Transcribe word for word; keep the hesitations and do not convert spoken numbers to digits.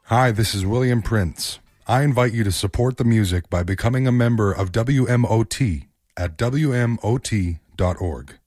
Hi, this is William Prince. I invite you to support the music by becoming a member of W M O T at W M O T dot org.